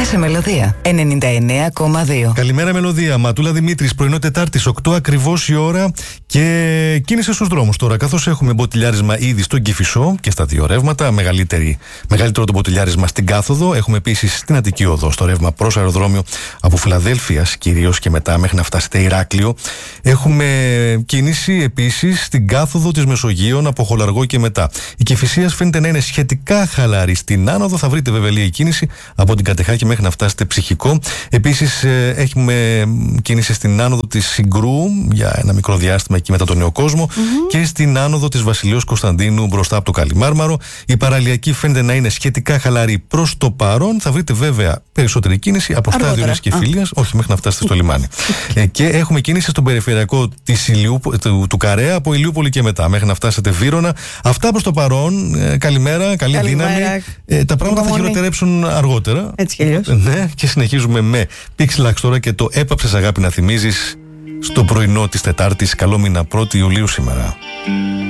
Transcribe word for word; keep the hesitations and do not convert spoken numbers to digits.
σε Μελωδία ενενήντα εννέα κόμμα δύο. Καλημέρα, Μελωδία. Ματούλα Δημήτρης, πρωινό Τετάρτης, οκτώ ακριβώς η ώρα. Και κίνηση στους δρόμους τώρα. Καθώς έχουμε μποτιλιάρισμα ήδη στον Κηφισό και στα δύο ρεύματα. Μεγαλύτερο το μποτιλιάρισμα στην κάθοδο. Έχουμε επίσης στην Αττική Οδό, στο ρεύμα προς αεροδρόμιο από Φιλαδέλφειας κυρίως και μετά μέχρι να φτάσετε Ηράκλειο. Έχουμε κίνηση επίσης στην κάθοδο της Μεσογείων από Χολαργό και μετά. Η Κηφισίας φαίνεται να είναι σχετικά χαλαρή στην άνοδο. Θα βρείτε βέβαια λίγη κίνηση από την Κατεχάκη μέχρι να φτάσετε Ψυχικό. Επίσης ε, έχουμε κίνηση στην άνοδο της Συγκρού για ένα μικρό διάστημα εκεί μετά τον Νέο Κόσμο mm-hmm. και στην άνοδο της Βασιλέως Κωνσταντίνου μπροστά από το Καλιμάρμαρο. Η παραλιακή φαίνεται να είναι σχετικά χαλαρή προς το παρόν. Θα βρείτε βέβαια περισσότερη κίνηση από Στάδιο και Φιλίας, όχι μέχρι να φτάσετε στο λιμάνι. ε, και έχουμε κίνηση στον περιφερειακό της Ηλιού, του, του Καρέα από Ηλιούπολη και μετά μέχρι να φτάσετε Βύρωνα. Αυτά προς το παρόν. Ε, καλημέρα, καλή καλημέρα. Δύναμη. Ε, τα πράγματα θα χειροτερέψουν αργότερα. Έτσι κι αλλιώς. Ε, ναι, και συνεχίζουμε με Pixelax τώρα και το Έπαψες αγάπη να θυμίζεις στο πρωινό της Τετάρτης. Καλό μήνα, πρώτη Ιουλίου σήμερα.